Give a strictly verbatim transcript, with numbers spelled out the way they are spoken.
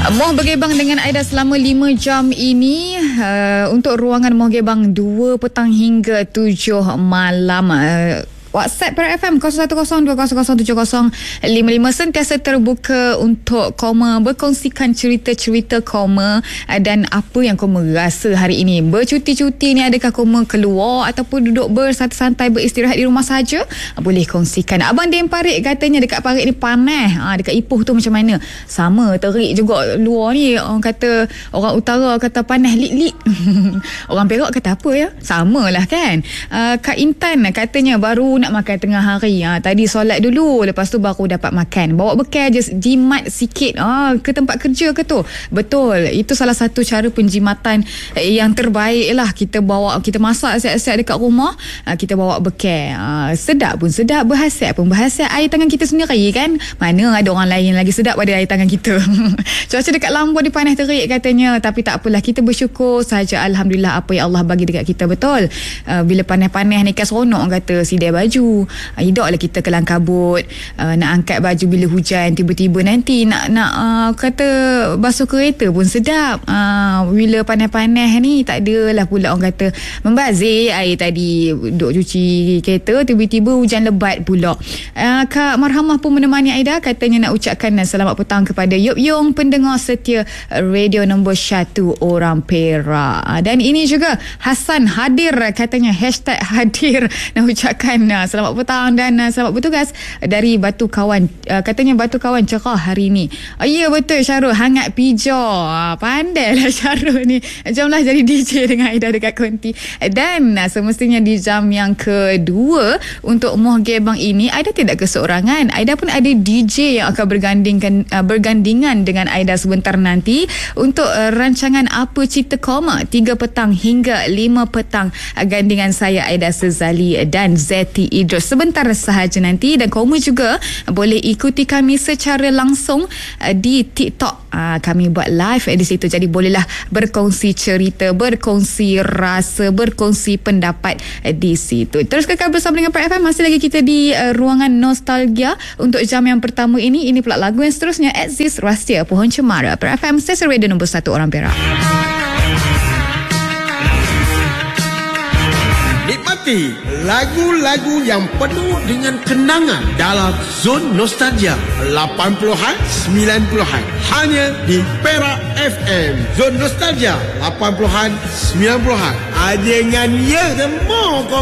Moh bergebang dengan Aida selama lima jam ini uh, untuk ruangan Moh Gebang dua petang hingga tujuh malam. Uh, WhatsApp Perak F M kosong satu kosong dua kosong kosong tujuh kosong lima lima sentiasa terbuka untuk koma berkongsikan cerita-cerita koma dan apa yang koma rasa hari ini. Bercuti-cuti ni, adakah koma keluar ataupun duduk bersantai-santai beristirahat di rumah saja? Boleh kongsikan. Abang Dem Parit katanya dekat Parit ni panas. Ha, dekat Ipoh tu macam mana? Sama, terik juga luar ni. Orang kata, orang utara kata panas lik-lik. Orang Perak kata apa ya? Samalah kan. Uh, Kak Intan katanya baru nak makan tengah hari. Ha, tadi solat dulu, lepas tu baru dapat makan. Bawa bekal je, jimat sikit. Ha, ke tempat kerja ke tu? Betul. Itu salah satu cara penjimatan yang terbaik lah. Kita bawa, kita masak siap-siap dekat rumah. Ha, kita bawa bekal. Ha, sedap pun sedap, berhasiat pun berhasiat. Air tangan kita sendiri kan. Mana ada orang lain lagi sedap pada air tangan kita. Cuaca dekat Lampung ni panas terik katanya. Tapi tak apalah, kita bersyukur saja. Alhamdulillah apa yang Allah bagi dekat kita. Betul. Uh, bila panas-panas ni kan seronok orang kata sidai baju. Hidup lah kita kelang kabut, uh, nak angkat baju bila hujan, tiba-tiba nanti nak nak uh, kata basuh kereta pun sedap. Uh, bila panas-panas ni tak adalah pula orang kata membazir air tadi duk cuci kereta, tiba-tiba hujan lebat pula. Uh, Kak Marhamah pun menemani Aida, katanya nak ucapkan selamat petang kepada Yop Yong, pendengar setia radio nombor satu orang Perak. Uh, dan ini juga Hasan hadir katanya, hashtag hadir, nak ucapkan uh, selamat petang dan uh, selamat bertugas dari Batu Kawan. Uh, katanya Batu Kawan cerah hari ni. Uh, ya betul Syarul, hangat pijo. Uh, pandailah Syarul ni. Jomlah jadi D J dengan Aida dekat konti. Dan uh, semestinya di jam yang kedua untuk Moh Gebang ini, Aida tidak keseorangan. Aida pun ada D J yang akan bergandingkan uh, bergandingan dengan Aida sebentar nanti untuk uh, rancangan Apa Cerita Koma tiga petang hingga lima petang. Uh, gandingan saya Aida Sezali dan Zeti Idrus sebentar sahaja nanti. Dan kamu juga boleh ikuti kami secara langsung uh, di TikTok. Uh, kami buat live di situ, jadi bolehlah berkongsi cerita, berkongsi rasa, berkongsi pendapat uh, di situ. Terus kekal bersama dengan Perak F M. Masih lagi kita di uh, ruangan nostalgia untuk jam yang pertama ini. Ini pula lagu yang seterusnya, Exist Rahsia Pohon Cemara. Perak F M, stesen radio nombor satu orang Perak. Nikmati lagu-lagu yang penuh dengan kenangan dalam Zon Nostalgia lapan puluhan, sembilan puluhan hanya di Perak F M. Zon Nostalgia lapan puluhan, sembilan puluhan. Ajengan ya semua.